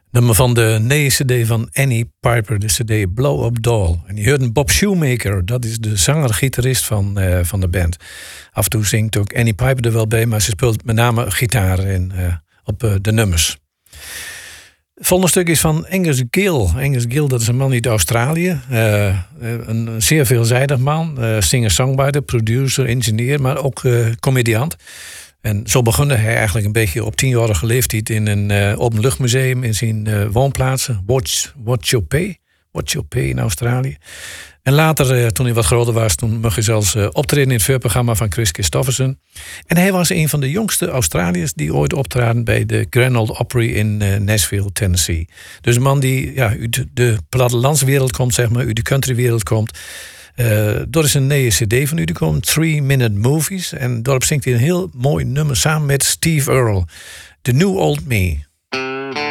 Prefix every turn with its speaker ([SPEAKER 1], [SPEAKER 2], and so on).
[SPEAKER 1] Nummer van de nieuwe cd van Annie Piper, de cd Blow Up Doll. En je hoort Bob Shoemaker, dat is de zanger-gitarist van de band. Af en toe zingt ook Annie Piper er wel bij, maar ze speelt met name gitaar op de nummers. Het volgende stuk is van Angus Gill. Angus Gill, dat is een man uit Australië. Een zeer veelzijdig man. Singer-songwriter, producer, engineer, maar ook comediant. En zo begon hij eigenlijk een beetje op 10-jarige leeftijd in een openluchtmuseum in zijn woonplaats. Watch Your Pay in Australië. En later, toen hij wat groter was, toen mocht hij zelfs optreden in het voorprogramma van Chris Christofferson. En hij was een van de jongste Australiërs die ooit optraden bij de Grand Ole Opry in Nashville, Tennessee. Dus een man die uit de plattelandswereld komt, zeg maar, uit de countrywereld komt. Dat is een nieuwe cd van u, die komt 3-Minute Movies. En daarop zingt hij een heel mooi nummer samen met Steve Earle. The New Old Me.